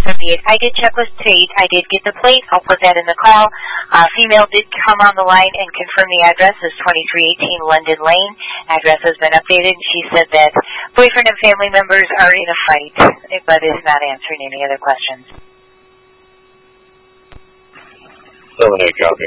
from the I did check with state. I did get the plate. I'll put that in the call. Female did come on the line and confirm the address is 2318 London Lane. Address has been updated. She said that boyfriend and family members are in a fight, but is not answering any other questions. 7-8 copy.